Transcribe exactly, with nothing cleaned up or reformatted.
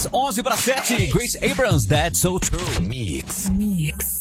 onze para sete. Grace Abrams, That's So True. Mix. Mix.